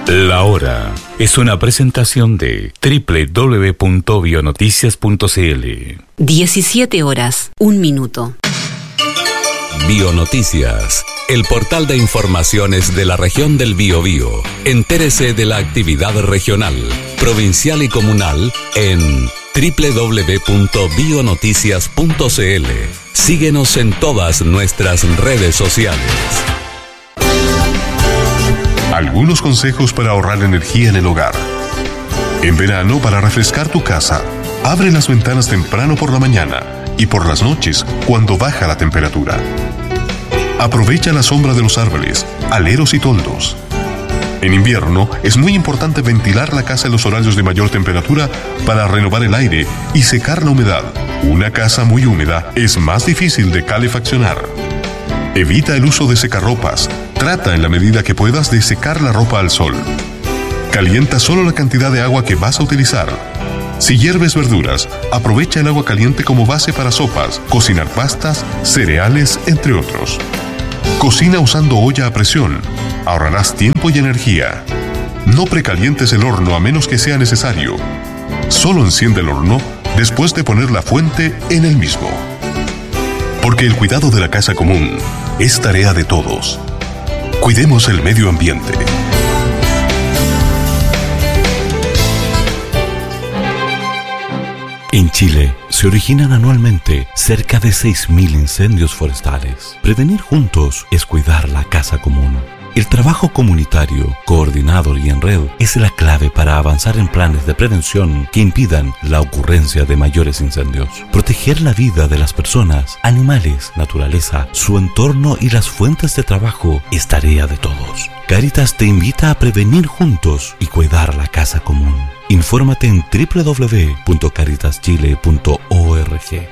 La Hora es una presentación de www.bionoticias.cl. 17 horas, 1 minuto. Bionoticias, el portal de informaciones de la región del Biobío. Entérese de la actividad regional, provincial y comunal en www.bionoticias.cl. Síguenos en todas nuestras redes sociales. Algunos consejos para ahorrar energía en el hogar. En verano, para refrescar tu casa, abre las ventanas temprano por la mañana y por las noches cuando baja la temperatura. Aprovecha la sombra de los árboles, aleros y toldos. En invierno, es muy importante ventilar la casa en los horarios de mayor temperatura para renovar el aire y secar la humedad. Una casa muy húmeda es más difícil de calefaccionar. Evita el uso de secarropas. Trata en la medida que puedas de secar la ropa al sol. Calienta solo la cantidad de agua que vas a utilizar. Si hierves verduras, aprovecha el agua caliente como base para sopas, cocinar pastas, cereales, entre otros. Cocina usando olla a presión. Ahorrarás tiempo y energía. No precalientes el horno a menos que sea necesario. Solo enciende el horno después de poner la fuente en el mismo. Porque el cuidado de la casa común es tarea de todos. Cuidemos el medio ambiente. En Chile se originan anualmente cerca de 6.000 incendios forestales. Prevenir juntos es cuidar la casa común. El trabajo comunitario, coordinado y en red es la clave para avanzar en planes de prevención que impidan la ocurrencia de mayores incendios. Proteger la vida de las personas, animales, naturaleza, su entorno y las fuentes de trabajo es tarea de todos. Cáritas te invita a prevenir juntos y cuidar la casa común. Infórmate en www.caritaschile.org.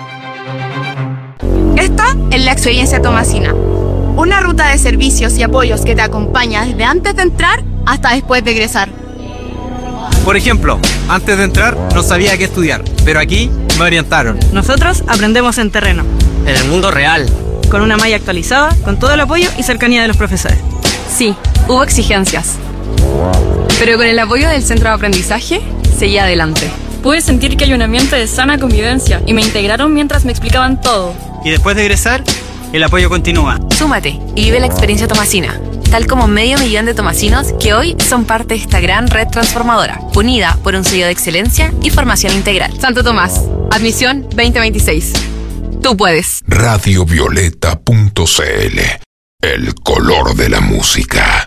Esta es la experiencia Tomasina. Una ruta de servicios y apoyos que te acompaña desde antes de entrar hasta después de egresar. Por ejemplo, antes de entrar no sabía qué estudiar, pero aquí me orientaron. Nosotros aprendemos en terreno. En el mundo real. Con una malla actualizada, con todo el apoyo y cercanía de los profesores. Sí, hubo exigencias. Pero con el apoyo del centro de aprendizaje, seguí adelante. Pude sentir que hay un ambiente de sana convivencia y me integraron mientras me explicaban todo. Y después de egresar, el apoyo continúa. Súmate y vive la experiencia Tomasina, tal como 500.000 de tomasinos que hoy son parte de esta gran red transformadora, unida por un sello de excelencia y formación integral. Santo Tomás, admisión 2026. Tú puedes. Radiovioleta.cl, el color de la música.